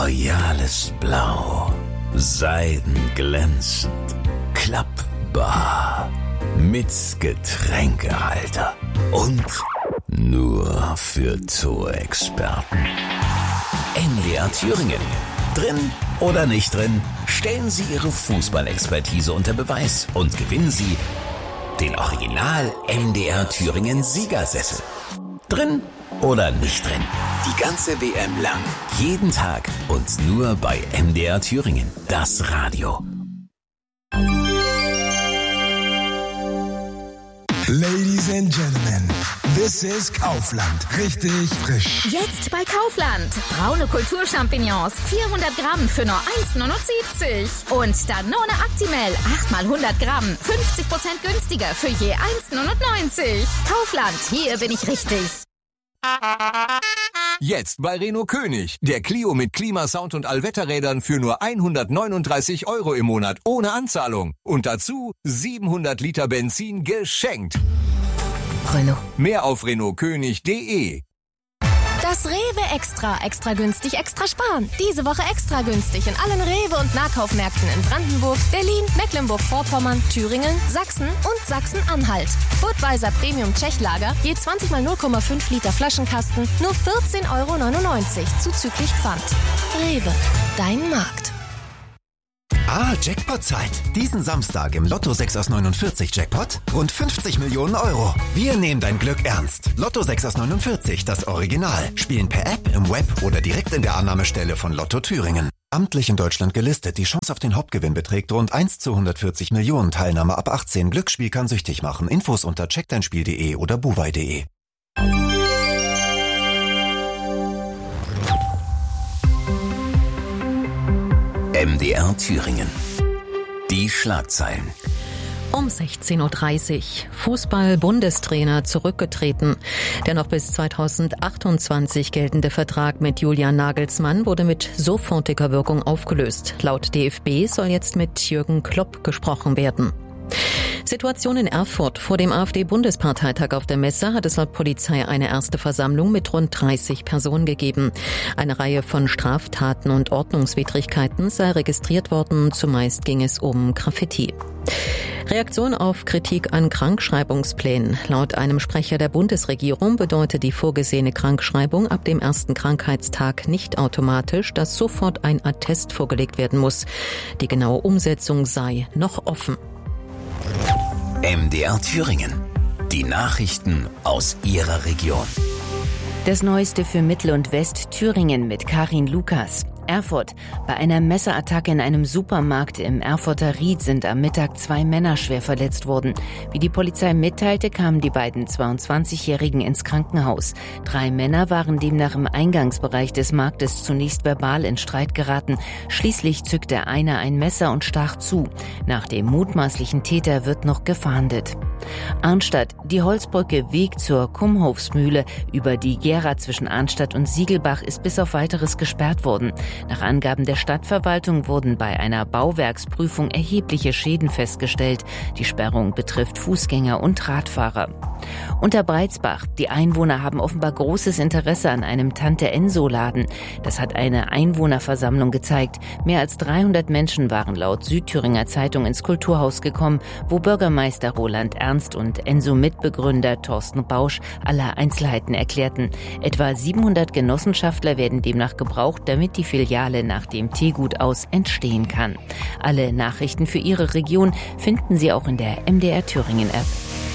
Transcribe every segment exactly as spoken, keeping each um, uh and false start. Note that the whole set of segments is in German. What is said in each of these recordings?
royales Blau, seidenglänzend, klappbar, mit Getränkehalter und nur für Zoo-Experten. M D R Thüringen. Drin oder nicht drin, stellen Sie Ihre Fußballexpertise unter Beweis und gewinnen Sie den Original M D R Thüringen Siegersessel. Drin oder nicht drin, die ganze W M lang, jeden Tag und nur bei M D R Thüringen, das Radio. Ladies and Gentlemen, this is Kaufland. Richtig frisch. Jetzt bei Kaufland. Braune Kulturchampignons, vierhundert Gramm für nur eins neunundsiebzig. Und Danone Actimel, acht mal hundert Gramm, fünfzig Prozent günstiger für je eins neunundneunzig. Kaufland, hier bin ich richtig. Jetzt bei Renault König. Der Clio mit Klimasound und Allwetterrädern für nur hundertneununddreißig Euro im Monat ohne Anzahlung. Und dazu siebenhundert Liter Benzin geschenkt. Renault. Mehr auf renault könig punkt de. Das Rewe Extra. Extra günstig, extra sparen. Diese Woche extra günstig in allen Rewe- und Nahkaufmärkten in Brandenburg, Berlin, Mecklenburg-Vorpommern, Thüringen, Sachsen und Sachsen-Anhalt. Budweiser Premium Tschechlager, je zwanzig mal null Komma fünf Liter Flaschenkasten, nur vierzehn Euro neunundneunzig, zuzüglich Pfand. Rewe, dein Markt. Ah, Jackpot-Zeit. Diesen Samstag im Lotto sechs aus neunundvierzig Jackpot rund fünfzig Millionen Euro. Wir nehmen dein Glück ernst. Lotto sechs aus neunundvierzig, das Original. Spielen per App, im Web oder direkt in der Annahmestelle von Lotto Thüringen. Amtlich in Deutschland gelistet. Die Chance auf den Hauptgewinn beträgt rund eins zu hundertvierzig Millionen. Teilnahme ab achtzehn. Glücksspiel kann süchtig machen. Infos unter check dein spiel punkt de oder buwei punkt de. M D R Thüringen. Die Schlagzeilen. Um sechzehn Uhr dreißig. Fußball-Bundestrainer zurückgetreten. Der noch bis zweitausendachtundzwanzig geltende Vertrag mit Julian Nagelsmann wurde mit sofortiger Wirkung aufgelöst. Laut D F B soll jetzt mit Jürgen Klopp gesprochen werden. Situation in Erfurt. Vor dem AfD-Bundesparteitag auf der Messe hat es laut Polizei eine erste Versammlung mit rund dreißig Personen gegeben. Eine Reihe von Straftaten und Ordnungswidrigkeiten sei registriert worden. Zumeist ging es um Graffiti. Reaktion auf Kritik an Krankschreibungsplänen. Laut einem Sprecher der Bundesregierung bedeutet die vorgesehene Krankschreibung ab dem ersten Krankheitstag nicht automatisch, dass sofort ein Attest vorgelegt werden muss. Die genaue Umsetzung sei noch offen. M D R Thüringen. Die Nachrichten aus Ihrer Region. Das Neueste für Mittel- und Westthüringen mit Karin Lukas. Erfurt. Bei einer Messerattacke in einem Supermarkt im Erfurter Ried sind am Mittag zwei Männer schwer verletzt worden. Wie die Polizei mitteilte, kamen die beiden zweiundzwanzigjährigen ins Krankenhaus. Drei Männer waren demnach im Eingangsbereich des Marktes zunächst verbal in Streit geraten. Schließlich zückte einer ein Messer und stach zu. Nach dem mutmaßlichen Täter wird noch gefahndet. Arnstadt. Die Holzbrücke Weg zur Kumhofsmühle über die Gera zwischen Arnstadt und Siegelbach ist bis auf Weiteres gesperrt worden. Nach Angaben der Stadtverwaltung wurden bei einer Bauwerksprüfung erhebliche Schäden festgestellt. Die Sperrung betrifft Fußgänger und Radfahrer. Unter Breitsbach. Die Einwohner haben offenbar großes Interesse an einem Tante-Enso-Laden. Das hat eine Einwohnerversammlung gezeigt. Mehr als dreihundert Menschen waren laut Südthüringer Zeitung ins Kulturhaus gekommen, wo Bürgermeister Roland Ernst und Enso-Mitbegründer Thorsten Bausch alle Einzelheiten erklärten. Etwa siebenhundert Genossenschaftler werden demnach gebraucht, damit die Filiale nach dem Teegut aus entstehen kann. Alle Nachrichten für Ihre Region finden Sie auch in der M D R Thüringen App.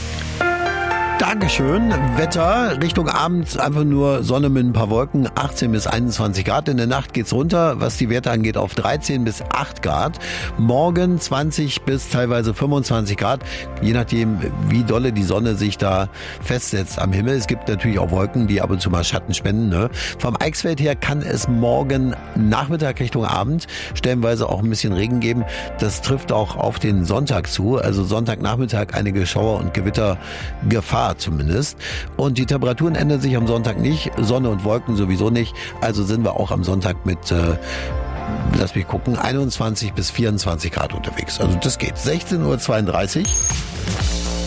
Dankeschön. Wetter Richtung Abend einfach nur Sonne mit ein paar Wolken, achtzehn bis einundzwanzig Grad. In der Nacht geht's runter, was die Werte angeht, auf dreizehn bis acht Grad. Morgen zwanzig bis teilweise fünfundzwanzig Grad, je nachdem, wie dolle die Sonne sich da festsetzt am Himmel. Es gibt natürlich auch Wolken, die ab und zu mal Schatten spenden. Ne? Vom Eichsfeld her kann es morgen Nachmittag Richtung Abend stellenweise auch ein bisschen Regen geben. Das trifft auch auf den Sonntag zu. Also Sonntagnachmittag einige Schauer- und Gewittergefahr zumindest. Und die Temperaturen ändern sich am Sonntag nicht. Sonne und Wolken sowieso nicht. Also sind wir auch am Sonntag mit, äh, lass mich gucken, einundzwanzig bis vierundzwanzig Grad unterwegs. Also das geht. sechzehn Uhr zweiunddreißig.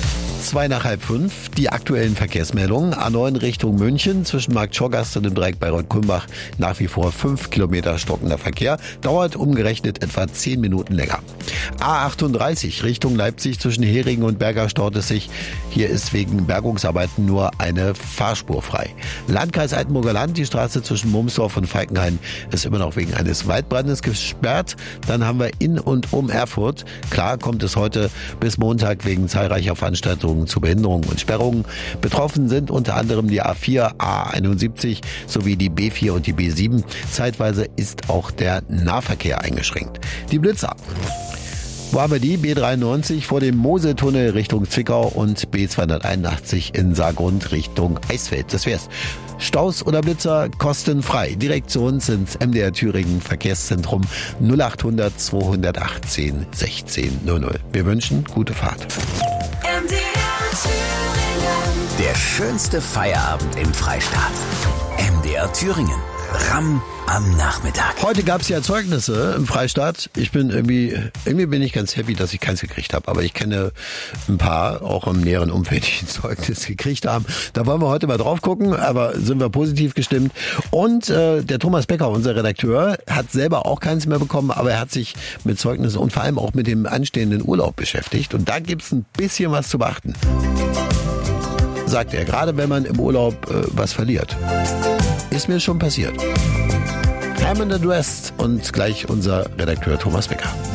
Zwei nach halb fünf, die aktuellen Verkehrsmeldungen. A neun Richtung München, zwischen Marktschorgast und dem Dreieck Bayreuth-Kulmbach nach wie vor fünf Kilometer stockender Verkehr. Dauert umgerechnet etwa zehn Minuten länger. A achtunddreißig Richtung Leipzig, zwischen Heringen und Berger staut es sich. Hier ist wegen Bergungsarbeiten nur eine Fahrspur frei. Landkreis Altenburger Land, die Straße zwischen Mumsdorf und Falkenhain ist immer noch wegen eines Waldbrandes gesperrt. Dann haben wir in und um Erfurt. Klar kommt es heute bis Montag wegen zahlreicher Veranstaltungen zu Behinderungen und Sperrungen. Betroffen sind unter anderem die A vier, A einundsiebzig sowie die B vier und die B sieben. Zeitweise ist auch der Nahverkehr eingeschränkt. Die Blitzer. Wo haben wir die? B dreiundneunzig vor dem Moseltunnel Richtung Zwickau und B zweihunderteinundachtzig in Saargrund Richtung Eisfeld. Das wär's. Staus oder Blitzer kostenfrei. Direkt zu uns ins M D R Thüringen Verkehrszentrum null achthundert zweihundertachtzehn sechzehn null null. Wir wünschen gute Fahrt. M D R Thüringen. Der schönste Feierabend im Freistaat. M D R Thüringen. Ramm am Nachmittag. Heute gab es ja Zeugnisse im Freistaat. Ich bin irgendwie, irgendwie bin ich ganz happy, dass ich keins gekriegt habe. Aber ich kenne ein paar, auch im näheren Umfeld, die ein Zeugnis gekriegt haben. Da wollen wir heute mal drauf gucken, aber sind wir positiv gestimmt. Und äh, der Thomas Becker, unser Redakteur, hat selber auch keins mehr bekommen, aber er hat sich mit Zeugnissen und vor allem auch mit dem anstehenden Urlaub beschäftigt. Und da gibt's ein bisschen was zu beachten. Sagt er, gerade wenn man im Urlaub äh, was verliert. Ist mir schon passiert. I'm in the Dress und gleich unser Redakteur Thomas Becker.